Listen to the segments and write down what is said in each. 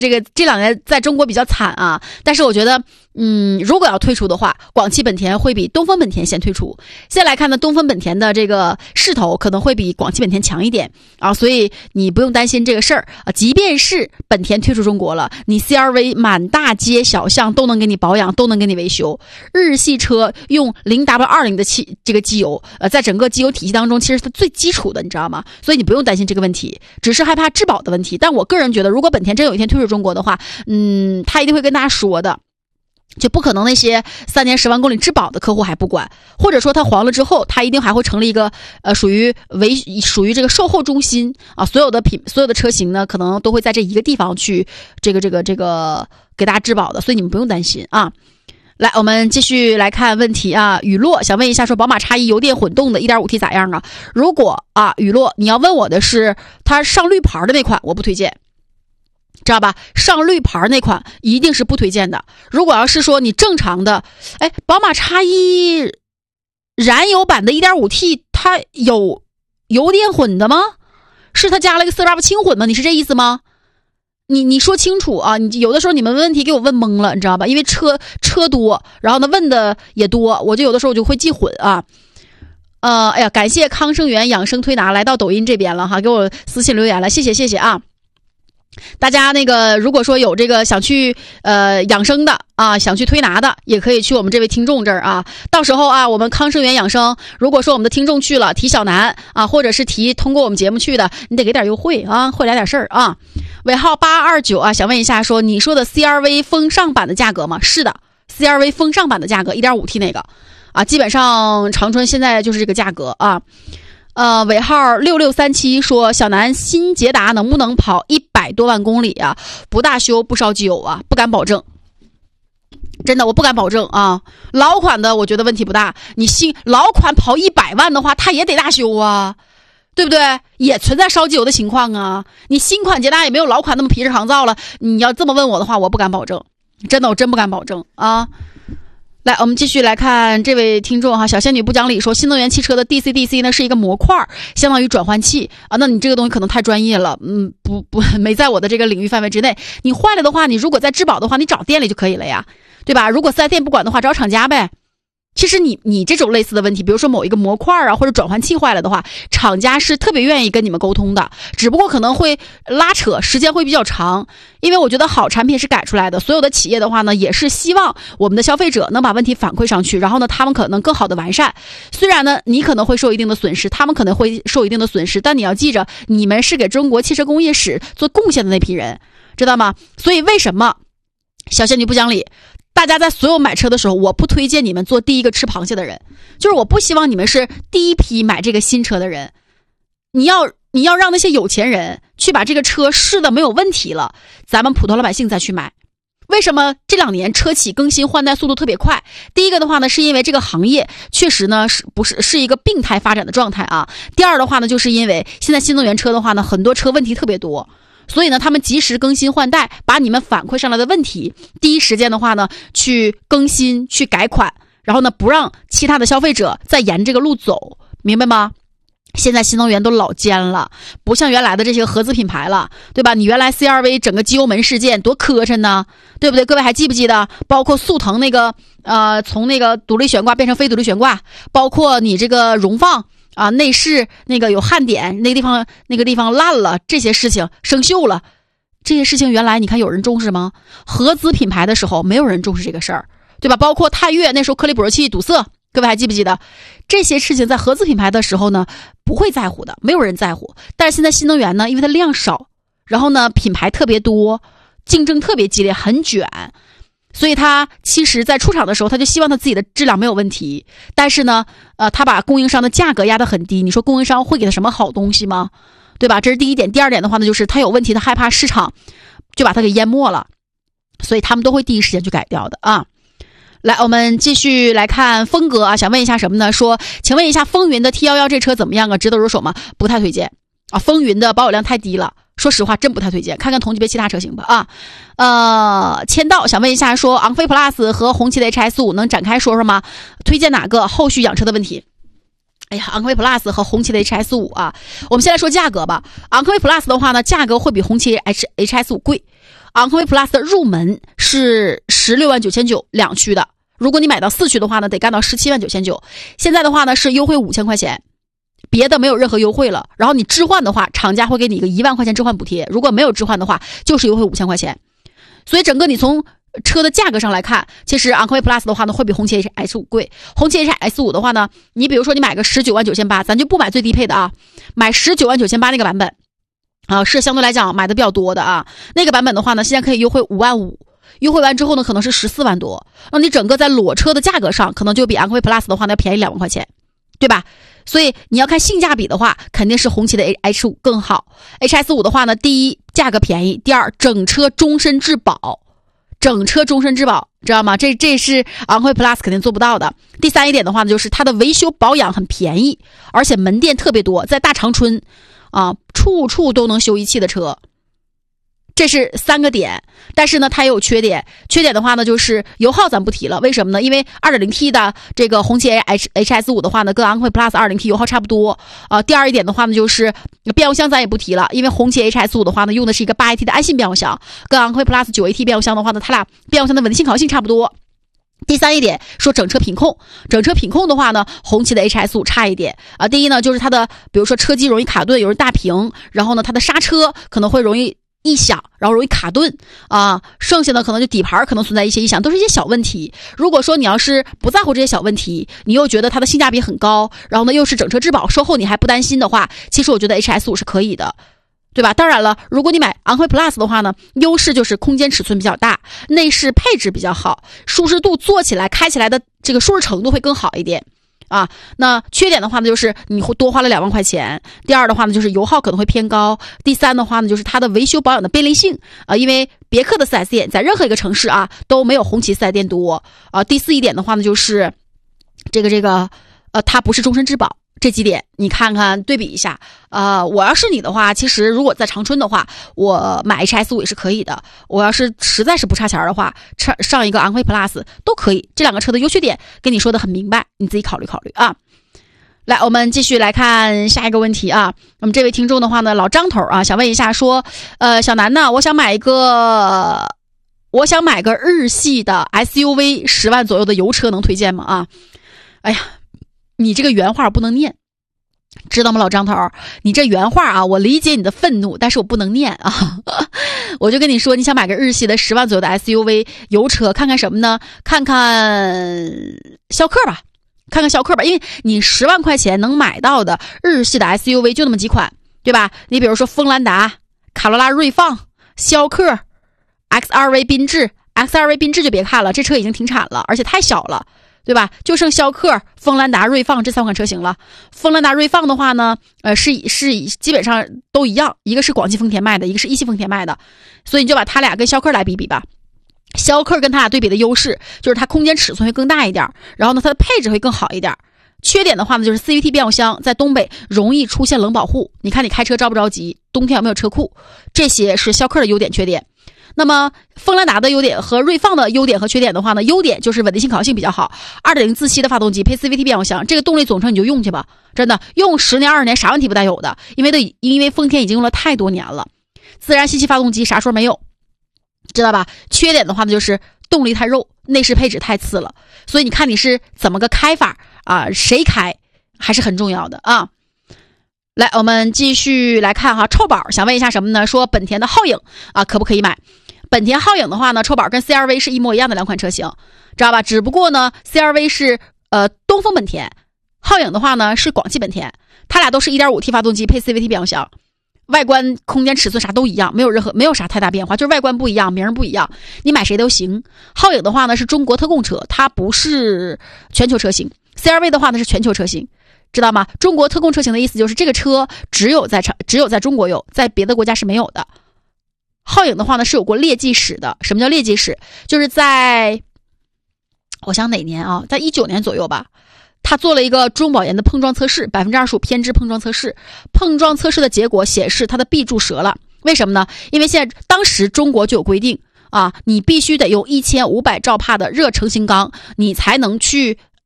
这2年在中国比较惨啊，但是我觉得如果要退出的话，广汽本田会比东风本田先退出。现在来看呢，东风本田的这个势头可能会比广汽本田强一点啊，所以你不用担心这个事儿啊。即便是本田退出中国了，你 CR-V 满大街小巷都能给你保养，都能给你维修。日系车用 0W20 的这个机油，在整个机油体系当中其实是最基础的，你知道吗？所以你不用担心这个问题，只是害怕质保的问题。但我个人觉得，如果本田真有一天退出中国的话，他一定会跟大家说的。就不可能那些3年10万公里质保的客户还不管，或者说他黄了之后，他一定还会成立一个属于这个售后中心啊，所有的车型呢，可能都会在这一个地方去这个给大家质保的，所以你们不用担心啊。来，我们继续来看问题啊。雨落想问一下，说宝马X1油电混动的 1.5T 咋样啊？如果啊，雨落你要问我的是它上绿牌的那款，我不推荐。知道吧？上绿牌那款一定是不推荐的。如果要是说你正常的，宝马X1燃油版的 1.5T 它有油电混的吗？是它加了一个488轻混吗？你是这意思吗？你说清楚啊！你有的时候你们问题给我问懵了，你知道吧？因为车多，然后呢问的也多，我就有的时候就会记混啊。感谢康生元养生推拿来到抖音这边了哈，给我私信留言了，谢谢啊。大家如果说有这个想去养生的啊，想去推拿的，也可以去我们这位听众这儿啊。到时候啊，我们康生元养生，如果说我们的听众去了提小南啊，或者是通过我们节目去的，你得给点优惠啊，会来点事儿啊。尾号829啊，想问一下，说你说的 CR-V 风尚版的价格吗？是的 ，CR-V 风尚版的价格 1.5T 那个啊，基本上长春现在就是这个价格啊。尾号6637说，小南新捷达能不能跑100多万公里啊？不大修不烧机油啊？不敢保证，真的我不敢保证啊。老款的我觉得问题不大，你老款跑100万的话，它也得大修啊，对不对？也存在烧机油的情况啊。你新款捷达也没有老款那么皮实抗造了，你要这么问我的话，我不敢保证，真的我真不敢保证啊。来，我们继续来看这位听众哈，小仙女不讲理说，新能源汽车的 DC 呢是一个模块，相当于转换器啊。那你这个东西可能太专业了，没在我的这个领域范围之内。你坏了的话，你如果在质保的话，你找店里就可以了呀，对吧？如果4S店不管的话，找厂家呗。其实你这种类似的问题，比如说某一个模块啊或者转换器坏了的话，厂家是特别愿意跟你们沟通的，只不过可能会拉扯，时间会比较长。因为我觉得好产品是改出来的，所有的企业的话呢，也是希望我们的消费者能把问题反馈上去，然后呢他们可能更好的完善。虽然呢你可能会受一定的损失，他们可能会受一定的损失，但你要记着，你们是给中国汽车工业史做贡献的那批人，知道吗？所以为什么小仙女不讲理，大家在所有买车的时候，我不推荐你们做第一个吃螃蟹的人，就是我不希望你们是第一批买这个新车的人。你要让那些有钱人去把这个车试的没有问题了，咱们普通老百姓再去买。为什么这2年车企更新换代速度特别快？第一个的话呢，是因为这个行业确实呢是一个病态发展的状态啊。第二的话呢，就是因为现在新能源车的话呢，很多车问题特别多。所以呢，他们及时更新换代，把你们反馈上来的问题第一时间的话呢去更新去改款，然后呢不让其他的消费者再沿这个路走，明白吗？现在新能源都老尖了，不像原来的这些合资品牌了，对吧？你原来 CR-V 整个机油门事件多磕碜呢，对不对？各位还记不记得？包括速腾那个从那个独立悬挂变成非独立悬挂，包括你这个荣放啊，内饰那个有焊点，那个地方烂了，这些事情生锈了，这些事情原来你看有人重视吗？合资品牌的时候没有人重视这个事儿，对吧？包括探岳那时候颗粒捕热器堵塞，各位还记不记得？这些事情在合资品牌的时候呢不会在乎的，没有人在乎。但是现在新能源呢，因为它量少，然后呢品牌特别多，竞争特别激烈，很卷，所以他其实在出厂的时候他就希望他自己的质量没有问题，但是呢他把供应商的价格压得很低，你说供应商会给他什么好东西吗？对吧？这是第一点。第二点的话呢，就是他有问题，他害怕市场就把他给淹没了，所以他们都会第一时间去改掉的啊。来，我们继续来看风格啊，想问一下什么呢？说请问一下风云的 T11 这车怎么样啊？值得入手吗？不太推荐啊，风云的保有量太低了，说实话真不太推荐，看看同级别其他车型吧啊。签到想问一下，说昂飞 Plus 和红旗的 HS5 能展开说说吗？推荐哪个？后续养车的问题。哎呀，昂科威 Plus 和红旗的 HS5 啊，我们先来说价格吧。昂科威 Plus 的话呢，价格会比红旗 HS5 贵昂科威 Plus 的入门是16.99000两驱的，如果你买到4驱的话呢，得干到17.99000。现在的话呢是优惠5000块钱，别的没有任何优惠了。然后你置换的话，厂家会给你一个1万块钱置换补贴，如果没有置换的话，就是优惠5000块钱。所以整个你从车的价格上来看，其实昂科威 Plus 的话呢，会比红旗 HS5 贵。红旗 HS5 的话呢，你比如说你买个19.98000，咱就不买最低配的啊，买19.980那个版本啊，是相对来讲买的比较多的啊。那个版本的话呢，现在可以优惠5万5，优惠完之后呢，可能是14万多。那你整个在裸车的价格上，可能就比昂科威 Plus 的话呢便宜2万块钱，对吧？所以你要看性价比的话，肯定是红旗的 H5 更好。HS5 的话呢，第一价格便宜，第二整车终身质保。整车终身质保，知道吗？这是昂科威 Plus 肯定做不到的。第三一点的话呢，就是它的维修保养很便宜，而且门店特别多，在大长春啊，处处都能修一汽的车。这是3个点，但是呢，它也有缺点。缺点的话呢，就是油耗咱不提了，为什么呢？因为 2.0T 的这个红旗 HS5 的话呢，跟昂科威 Plus 2.0T 油耗差不多啊。第二一点的话呢，就是变速箱咱也不提了，因为红旗 HS5 的话呢，用的是一个 8AT 的安信变速箱，跟昂科威 Plus 9AT 变速箱的话呢，它俩变速箱的稳定性、抗性差不多。第三一点说整车品控的话呢，红旗的 HS5 差一点啊。第一呢，就是它的比如说车机容易卡顿，有人大屏，然后呢，它的刹车可能会容易异响，然后容易卡顿啊，剩下的可能就底盘可能存在一些异响，都是一些小问题。如果说你要是不在乎这些小问题，你又觉得它的性价比很高，然后呢又是整车质保，售后你还不担心的话，其实我觉得 HS5 是可以的，对吧？当然了，如果你买昂科威 Plus 的话呢，优势就是空间尺寸比较大，内饰配置比较好，舒适度坐起来开起来的这个舒适程度会更好一点。啊，那缺点的话呢，就是你会多花了2万块钱。第二的话呢，就是油耗可能会偏高。第三的话呢，就是它的维修保养的便利性啊，因为别克的 4S 店在任何一个城市啊都没有红旗 4S 店多啊。第四一点的话呢，就是它不是终身质保。这几点你看看对比一下，我要是你的话，其实如果在长春的话，我买 HS5 也是可以的。我要是实在是不差钱的话，上一个昂科威 Plus 都可以。这两个车的优缺点跟你说的很明白，你自己考虑考虑啊。来，我们继续来看下一个问题啊。我们这位听众的话呢，老张头啊，想问一下说，小南呢，我想买个日系的 SUV 10万左右的油车，能推荐吗？啊，哎呀。你这个原话不能念，知道吗，老张头？你这原话啊，我理解你的愤怒，但是我不能念啊。我就跟你说，你想买个日系的10万左右的 SUV 油车，看看什么呢？看看逍客吧，因为你10万块钱能买到的日系的 SUV 就那么几款，对吧？你比如说锋兰达、卡罗拉锐放、逍客、XRV 缤智就别看了，这车已经停产了，而且太小了。对吧？就剩逍客、锋兰达、锐放这3款车型了。锋兰达、锐放的话呢，是基本上都一样，一个是广汽丰田卖的，一个是一汽丰田卖的，所以你就把它俩跟逍客来比比吧。逍客跟它俩对比的优势就是它空间尺寸会更大一点，然后呢它的配置会更好一点。缺点的话呢，就是 CVT 变速箱在东北容易出现冷保护，你看你开车着不着急，冬天有没有车库，这些是逍客的优点缺点。那么锋兰达的优点和锐放的优点和缺点的话呢，优点就是稳定性、抗性比较好， 2.0 自吸的发动机配 CVT 变速箱，这个动力总成你就用去吧，真的用10年20年啥问题不带有的，因为丰田已经用了太多年了。自然吸气发动机啥说没有，知道吧？缺点的话呢，就是动力太肉，内饰配置太次了，所以你看你是怎么个开法啊？谁开还是很重要的啊。来，我们继续来看哈，臭宝想问一下什么呢？说本田的皓影啊，可不可以买？本田皓影的话呢，臭宝跟 CR-V 是一模一样的2款车型，知道吧？只不过呢 CR-V 是东风本田，皓影的话呢是广汽本田，它俩都是 1.5T 发动机配 CVT 变速箱，外观、空间、尺寸啥都一样，没有啥太大变化，就是外观不一样，名不一样，你买谁都行。皓影的话呢是中国特供车，它不是全球车型。CR-V 的话呢是全球车型，知道吗？中国特供车型的意思就是这个车只有在中国有，在别的国家是没有的。皓影的话呢是有过劣迹史的。什么叫劣迹史？就是在我想哪年啊，在19年左右吧，他做了一个中保研的碰撞测试，25%偏置碰撞测试。碰撞测试的结果显示他的臂柱折了。为什么呢？因为当时中国就有规定啊，你必须得用1500兆帕的热成型钢，你才能去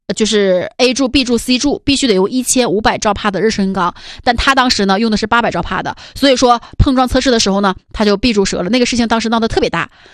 就是 A 柱、B 柱、C 柱必须得用1500兆帕的热成钢，但他当时呢用的是800兆帕的，所以说碰撞测试的时候呢，他就 B 柱折了，那个事情当时闹得特别大。